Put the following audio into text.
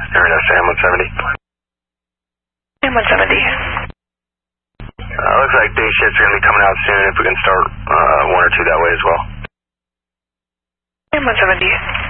Area Sam 170. Sam 170. Looks like day shifts are going to be coming out soon. If we can start 1 or 2 that way as well. Sam 170.